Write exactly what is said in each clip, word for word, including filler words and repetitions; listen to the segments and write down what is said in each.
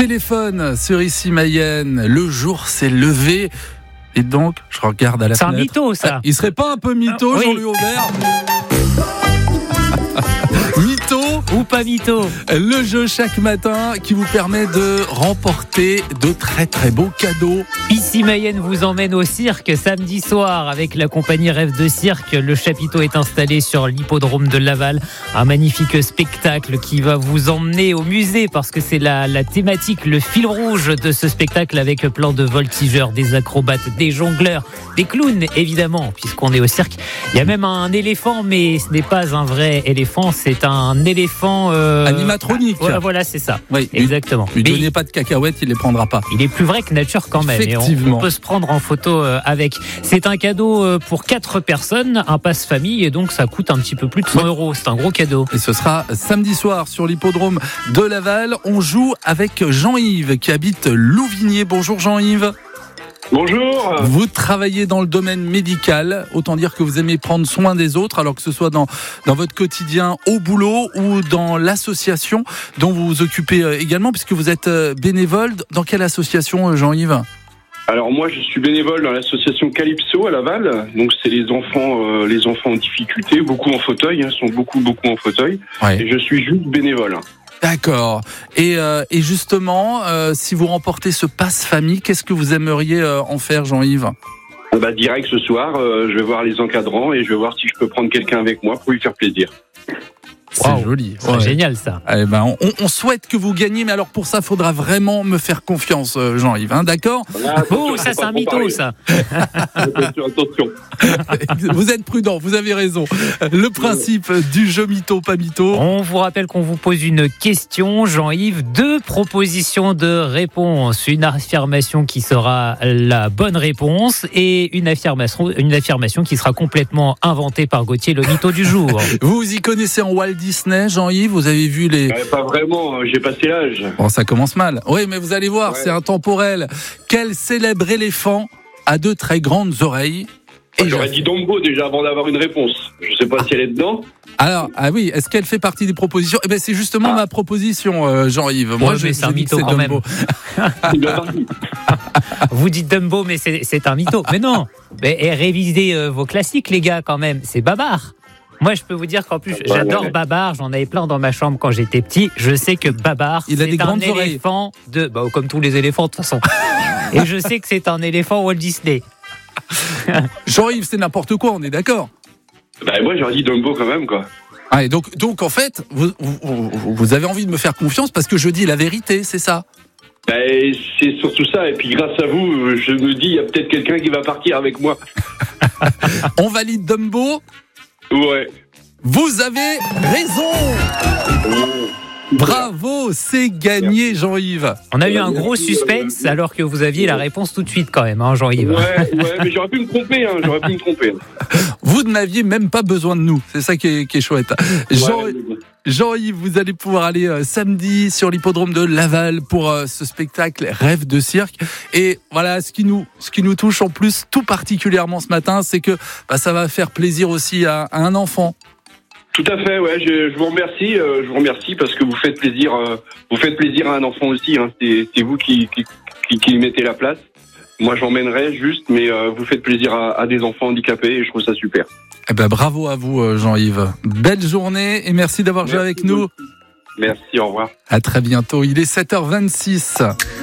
téléphone sur Ici Mayenne. Le jour s'est levé. Et donc, je regarde à la C'est fenêtre. un mytho, ça. Il serait pas un peu mytho, Oui. Jean-Louis Aubert? Mytho Ou pas mytho. Le jeu chaque matin qui vous permet de remporter de très très beaux cadeaux. Ici Mayenne vous emmène au cirque samedi soir avec la compagnie Rêve de Cirque. Le chapiteau est installé sur l'hippodrome de Laval. Un magnifique spectacle qui va vous emmener au musée parce que c'est la, la thématique, le fil rouge de ce spectacle avec plein de voltigeurs, des acrobates, des jongleurs, des clowns évidemment puisqu'on est au cirque. Il y a même un éléphant mais ce n'est pas un vrai éléphant, c'est un éléphant... Euh... Animatronique. Voilà, voilà, c'est ça. Oui, Exactement. Lui Mais donnez pas de cacahuètes, il les prendra pas. il est plus vrai que nature quand même. Et on, Effectivement. on peut se prendre en photo euh, avec. C'est un cadeau euh, pour quatre personnes, un passe famille, et donc ça coûte un petit peu plus de cent euros. C'est un gros cadeau. Et ce sera samedi soir sur l'hippodrome de Laval. On joue avec Jean-Yves qui habite Louvigné. Bonjour Jean-Yves. Bonjour. Vous travaillez dans le domaine médical, autant dire que vous aimez prendre soin des autres, alors que ce soit dans, dans votre quotidien au boulot ou dans l'association dont vous vous occupez également, puisque vous êtes bénévole. Dans quelle association, Jean-Yves ? Alors moi je suis bénévole dans l'association Calypso à Laval, donc c'est les enfants euh, les enfants en difficulté, beaucoup en fauteuil, hein, sont beaucoup beaucoup en fauteuil, Ouais. et je suis juste bénévole. D'accord. Et, euh, et justement, euh, si vous remportez ce passe famille, qu'est-ce que vous aimeriez euh, en faire, Jean-Yves ? Ah bah, direct ce soir, euh, je vais voir les encadrants et je vais voir si je peux prendre quelqu'un avec moi pour lui faire plaisir. C'est Wow. joli. C'est Ouais. génial ça. Eh ben, on, on souhaite que vous gagniez, mais alors pour ça, il faudra vraiment me faire confiance, euh, Jean-Yves, hein, d'accord ? Oh, ça c'est un mytho ça. Attention, attention. Vous êtes prudent, vous avez raison. Le principe du jeu mytho, pas mytho. On vous rappelle qu'on vous pose une question, Jean-Yves, deux propositions de réponse, une affirmation qui sera la bonne réponse et une affirmation, une affirmation qui sera complètement inventée par Gauthier, le mytho du jour. Vous y connaissez en Walt Disney, Jean-Yves ? Vous avez vu les... Ouais, pas vraiment, j'ai passé l'âge. Bon, ça commence mal. Oui, mais vous allez voir, Ouais. c'est intemporel. Quel célèbre éléphant a de très grandes oreilles ? Et J'aurais je- dit Dumbo déjà avant d'avoir une réponse. Je sais pas si elle est dedans. Alors, ah oui, est-ce qu'elle fait partie des propositions ? Eh ben, c'est justement Ah. ma proposition, euh, Jean-Yves. Moi, Ouais, je mais c'est un je dis que mytho c'est quand même. Dumbo. Il doit partir. Vous dites Dumbo, mais c'est, c'est un mytho. Mais non, mais et révisez euh, vos classiques les gars quand même, c'est Babar. Moi, je peux vous dire qu'en plus, Ouais, j'adore ouais. Babar. J'en avais plein dans ma chambre quand j'étais petit. Je sais que Babar, Il a c'est des un grandes oreilles. éléphant de, bah, comme tous les éléphants de toute façon. Et je sais que c'est un éléphant Walt Disney. Jean-Yves, c'est n'importe quoi, on est d'accord ? Bah moi j'aurais dit Dumbo quand même quoi. Ah, et donc, donc, en fait, vous, vous, vous avez envie de me faire confiance parce que je dis la vérité, c'est ça ? Bah, c'est surtout ça, et puis grâce à vous, je me dis, il y a peut-être quelqu'un qui va partir avec moi. On valide Dumbo. Ouais. Vous avez raison. Bravo, c'est gagné, Jean-Yves. On a eu un gros suspense alors que vous aviez la réponse tout de suite quand même, hein, Jean-Yves. Ouais, ouais, mais j'aurais pu me tromper, hein, j'aurais pu me tromper. Vous n'aviez même pas besoin de nous. C'est ça qui est, qui est chouette. Jean, Ouais, Jean-Yves, vous allez pouvoir aller euh, samedi sur l'hippodrome de Laval pour euh, ce spectacle Rêve de Cirque. Et voilà, ce qui nous, ce qui nous touche en plus tout particulièrement ce matin, c'est que bah, ça va faire plaisir aussi à, à un enfant. Tout à fait, ouais, je, je vous remercie, euh, je vous remercie parce que vous faites plaisir, euh, vous faites plaisir à un enfant aussi, hein, c'est, c'est vous qui, qui, qui, qui mettez la place. Moi, j'emmènerai juste, mais euh, vous faites plaisir à, à des enfants handicapés et je trouve ça super. Eh ben, bravo à vous, euh, Jean-Yves. Belle journée et merci d'avoir joué Merci avec nous. beaucoup. Merci, au revoir. À très bientôt. Il est sept heures vingt-six.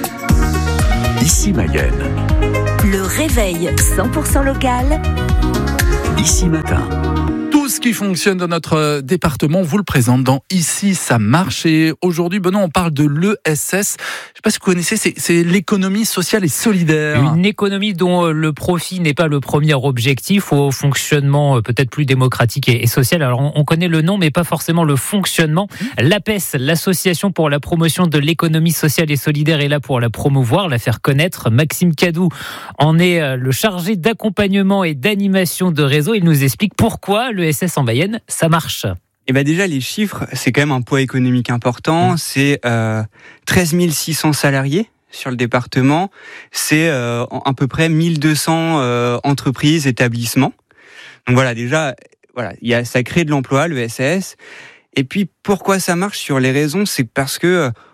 Ici Mayenne. Le réveil cent pour cent local. Ici Matin. Tout ce qui fonctionne dans notre département, on vous le présente dans Ici, ça marche. Et aujourd'hui, Benoît, on parle de l'E S S. Je ne sais pas si vous connaissez, c'est, c'est l'économie sociale et solidaire. Une économie dont le profit n'est pas le premier objectif, au fonctionnement peut-être plus démocratique et social. Alors on connaît le nom, mais pas forcément le fonctionnement. L'A P E S, l'Association pour la promotion de l'économie sociale et solidaire, est là pour la promouvoir, la faire connaître. Maxime Cadou en est le chargé d'accompagnement et d'animation de réseau. Il nous explique pourquoi l'E S S en Mayenne, ça marche. Et ben déjà, les chiffres, c'est quand même un poids économique important. C'est euh, treize mille six cents salariés sur le département. C'est euh, à peu près mille deux cents euh, entreprises, établissements. Donc voilà, déjà, voilà, il y a, ça crée de l'emploi, le E S S. Et puis, pourquoi ça marche sur les raisons, c'est parce que,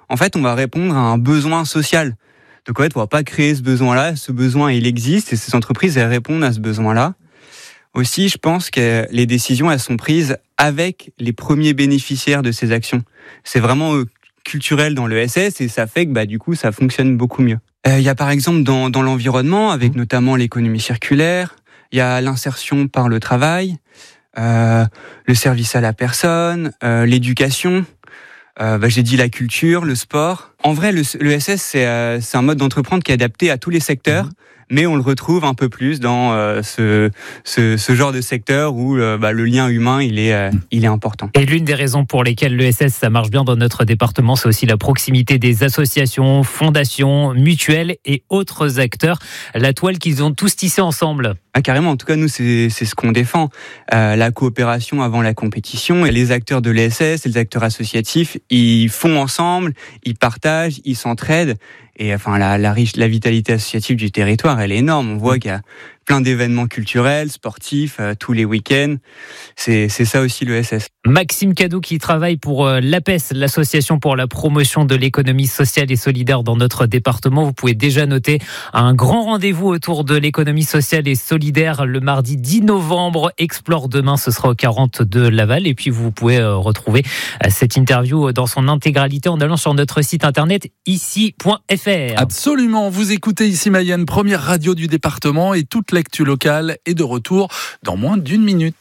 en fait, on va répondre à un besoin social. Donc en fait, on va pas créer ce besoin-là. Ce besoin, il existe et ces entreprises, elles répondent à ce besoin-là. Aussi, je pense que les décisions, elles sont prises avec les premiers bénéficiaires de ces actions. C'est vraiment euh, culturel dans l'E S S et ça fait que bah, du coup, ça fonctionne beaucoup mieux. Il euh, y a par exemple dans, dans l'environnement, avec notamment l'économie circulaire, il y a l'insertion par le travail, euh, le service à la personne, euh, l'éducation. Euh, bah, j'ai dit la culture, le sport. En vrai, le, le S S, c'est, euh, c'est un mode d'entreprendre qui est adapté à tous les secteurs, mmh. mais on le retrouve un peu plus dans euh, ce, ce, ce genre de secteur où euh, bah, le lien humain, il est, euh, il est important. Et l'une des raisons pour lesquelles l'E S S, ça marche bien dans notre département, c'est aussi la proximité des associations, fondations, mutuelles et autres acteurs. La toile qu'ils ont tous tissée ensemble. Ah, carrément, en tout cas, nous, c'est, c'est ce qu'on défend. Euh, la coopération avant la compétition. Et les acteurs de l'E S S, les acteurs associatifs, ils font ensemble, ils partagent, ils s'entraident. Et enfin, la, la, riche, la vitalité associative du territoire, elle est énorme. On voit qu'il y a plein d'événements culturels, sportifs, euh, tous les week-ends. C'est, c'est ça aussi l'E S S. Maxime Cadou qui travaille pour euh, l'A P E S, l'Association pour la promotion de l'économie sociale et solidaire dans notre département. Vous pouvez déjà noter un grand rendez-vous autour de l'économie sociale et solidaire le mardi dix novembre. Explore demain, ce sera au quarante de Laval. Et puis vous pouvez euh, retrouver euh, cette interview dans son intégralité en allant sur notre site internet ici point f r. Absolument, vous écoutez Ici Mayenne, première radio du département et toute l'actu locale est de retour dans moins d'une minute.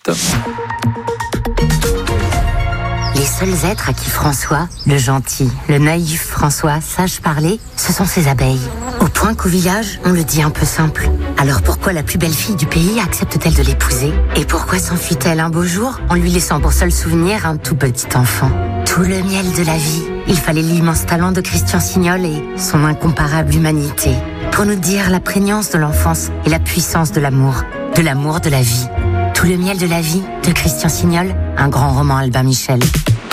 Les seuls êtres à qui François, le gentil, le naïf François, sache parler, ce sont ses abeilles. Au point qu'au village, on le dit un peu simple. Alors pourquoi la plus belle fille du pays accepte-t-elle de l'épouser ? Et pourquoi s'enfuit-elle un beau jour en lui laissant pour seul souvenir un tout petit enfant ? Tout le miel de la vie, il fallait l'immense talent de Christian Signol et son incomparable humanité pour nous dire la prégnance de l'enfance et la puissance de l'amour, de l'amour de la vie. Tout le miel de la vie de Christian Signol, un grand roman Albin Michel.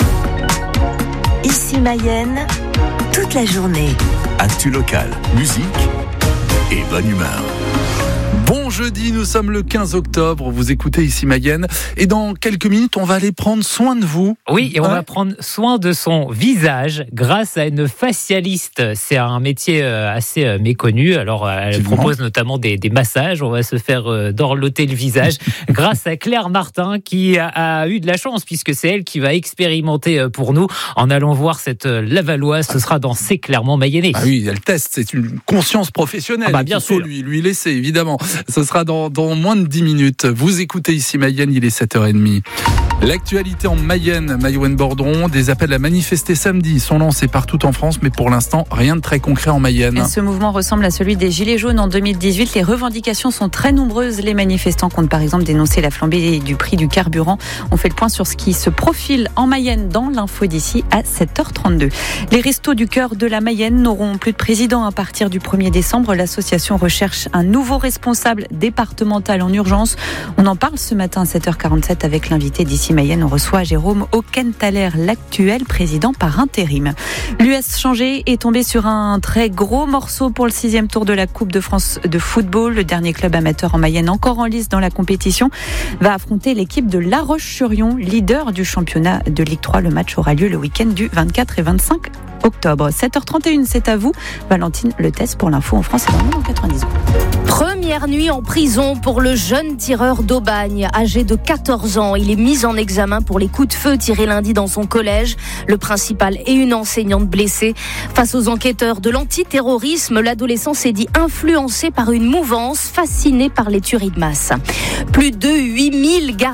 Ici Mayenne, toute la journée. Actu locale, musique et bonne humeur. Bon jeudi, nous sommes le quinze octobre, vous écoutez Ici Mayenne et dans quelques minutes on va aller prendre soin de vous. Oui, et on ouais. va prendre soin de son visage grâce à une facialiste. C'est un métier assez méconnu, alors elle propose notamment des, des massages, on va se faire dorloter le visage grâce à Claire Martin qui a, a eu de la chance puisque c'est elle qui va expérimenter pour nous en allant voir cette Lavalloise, ce sera dans C'est clairement mayennais. Ah oui, elle teste, c'est une conscience professionnelle, ah bah bien qu'il faut sûr. lui, lui laisser évidemment. Ce sera dans, dans moins de dix minutes. Vous écoutez Ici Mayenne, il est sept heures trente. L'actualité en Mayenne, Mayouen-Bordron, des appels à manifester samedi sont lancés partout en France, mais pour l'instant, rien de très concret en Mayenne. Et ce mouvement ressemble à celui des Gilets jaunes en deux mille dix-huit. Les revendications sont très nombreuses. Les manifestants comptent par exemple dénoncer la flambée du prix du carburant. On fait le point sur ce qui se profile en Mayenne dans l'info d'ici à sept heures trente-deux. Les Restos du Cœur de la Mayenne n'auront plus de président à partir du premier décembre. L'association recherche un nouveau responsable départemental en urgence. On en parle ce matin à sept heures quarante-sept avec l'invité d'ici Mayenne. On reçoit Jérôme Auquenthaler, l'actuel président par intérim. L'U S changé est tombé sur un très gros morceau pour le sixième tour de la Coupe de France de football. Le dernier club amateur en Mayenne, encore en lice dans la compétition, va affronter l'équipe de La Roche-sur-Yon, leader du championnat de Ligue trois. Le match aura lieu le week-end du vingt-quatre et vingt-cinq octobre. sept heures trente et une, c'est à vous. Valentine Letès pour l'info en France et dans le monde en quatre-vingt-dix ans. Première nuit en prison pour le jeune tireur d'Aubagne. Âgé de quatorze ans, il est mis en examen pour les coups de feu tirés lundi dans son collège. Le principal et une enseignante blessée. Face aux enquêteurs de l'antiterrorisme, l'adolescent s'est dit influencé par une mouvance, fasciné par les tueries de masse. Plus de huit mille gardes